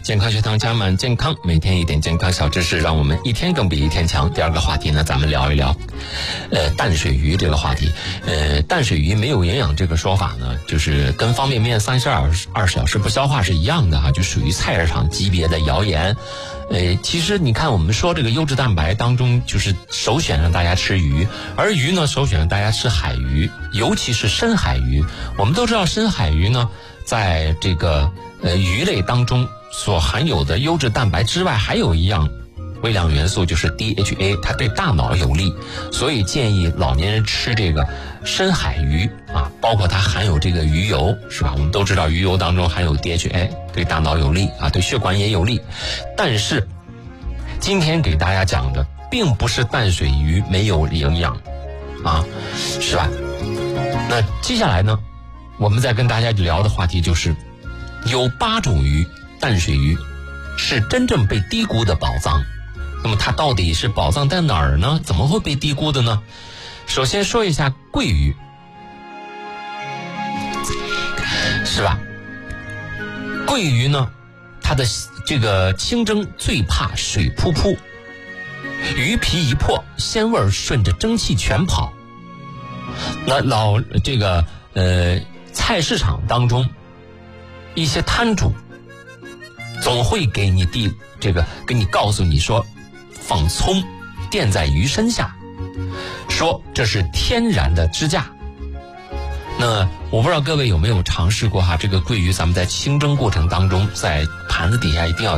健康学堂加满健康，每天一点健康小知识，让我们一天更比一天强。第二个话题呢，咱们聊一聊淡水鱼这个话题。淡水鱼没有营养这个说法呢，就是跟方便面32小时不消化是一样的就属于菜市场级别的谣言。其实你看我们说这个优质蛋白当中，就是首选让大家吃鱼，而鱼呢首选让大家吃海鱼，尤其是深海鱼。我们都知道深海鱼呢，在这个鱼类当中所含有的优质蛋白之外，还有一样微量元素，就是 DHA， 它对大脑有利，所以建议老年人吃这个深海鱼包括它含有这个鱼油，是吧？我们都知道鱼油当中含有 DHA， 对大脑有利对血管也有利。但是今天给大家讲的并不是淡水鱼没有营养是吧？那接下来呢，我们再跟大家聊的话题就是有8种鱼，淡水鱼是真正被低估的宝藏。那么它到底是宝藏在哪儿呢？怎么会被低估的呢？首先说一下桂鱼，是吧？桂鱼呢，它的这个清蒸最怕水扑扑，鱼皮一破，鲜味顺着蒸汽全跑。那菜市场当中一些摊主总会给你给你告诉你说，放葱垫在鱼身下，说这是天然的支架。那我不知道各位有没有尝试过这个桂鱼，咱们在清蒸过程当中，在盘子底下一定要